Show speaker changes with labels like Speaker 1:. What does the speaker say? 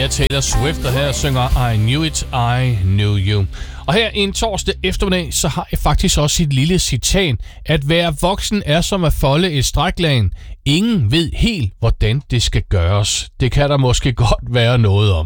Speaker 1: er Taylor Swift, og her synger I Knew It, I Knew You. Og her en torsdag eftermiddag, så har jeg faktisk også et lille citat. At være voksen er som at folde et stræklagen. Ingen ved helt, hvordan det skal gøres. Det kan der måske godt være noget om.